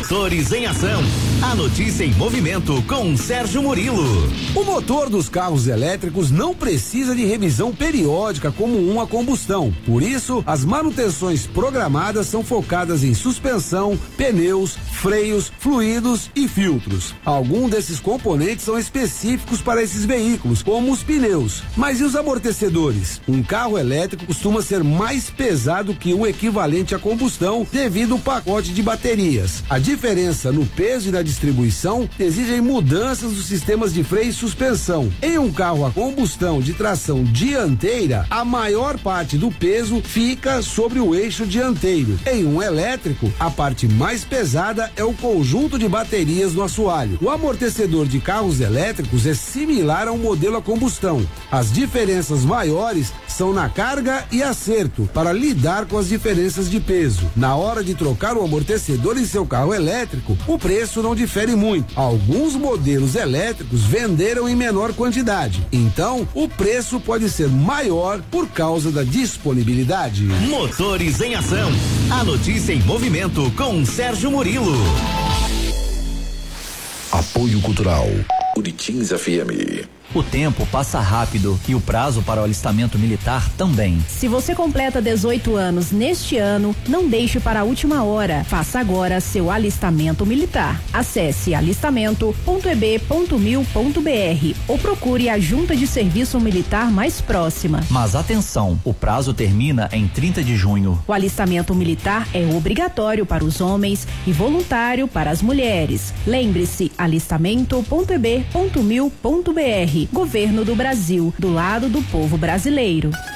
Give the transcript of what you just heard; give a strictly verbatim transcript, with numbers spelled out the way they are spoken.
Motores em Ação. A notícia em movimento com Sérgio Murilo. O motor dos carros elétricos não precisa de revisão periódica como um a combustão. Por isso, as manutenções programadas são focadas em suspensão, pneus, freios, fluidos e filtros. Alguns desses componentes são específicos para esses veículos, como os pneus. Mas e os amortecedores? Um carro elétrico costuma ser mais pesado que um equivalente a combustão devido ao pacote de baterias. A diferença no peso e na distribuição exigem mudanças dos sistemas de freio e suspensão. Em um carro a combustão de tração dianteira, a maior parte do peso fica sobre o eixo dianteiro. Em um elétrico, a parte mais pesada é o conjunto de baterias no assoalho. O amortecedor de carros elétricos é similar ao modelo a combustão. As diferenças maiores são na carga e acerto, para lidar com as diferenças de peso. Na hora de trocar o amortecedor em seu carro elétrico, o preço não difere muito. Alguns modelos elétricos venderam em menor quantidade, então o preço pode ser maior por causa da disponibilidade. Motores em Ação. A notícia em movimento com Sérgio Murilo. Apoio Cultural Uritins F M. O tempo passa rápido e o prazo para o alistamento militar também. Se você completa dezoito anos neste ano, não deixe para a última hora. Faça agora seu alistamento militar. Acesse alistamento ponto e b ponto mil ponto b r ou procure a junta de serviço militar mais próxima. Mas atenção, o prazo termina em trinta de junho. O alistamento militar é obrigatório para os homens e voluntário para as mulheres. Lembre-se, alistamento ponto e b ponto mil ponto b r. Governo do Brasil, do lado do povo brasileiro.